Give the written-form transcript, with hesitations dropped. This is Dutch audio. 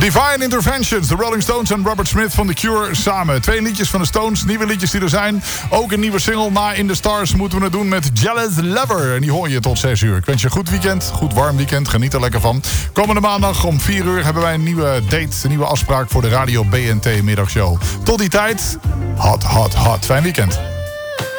Divine Interventions, de Rolling Stones en Robert Smith van The Cure samen. 2 liedjes van de Stones, nieuwe liedjes die er zijn. Ook een nieuwe single, na In The Stars moeten we het doen met Jealous Lover. En die hoor je tot 6 uur. Ik wens je een goed weekend, goed warm weekend, geniet er lekker van. Komende maandag om 4 uur hebben wij een nieuwe date, een nieuwe afspraak voor de Radio BNT middagshow. Tot die tijd, hot, hot, hot. Fijn weekend.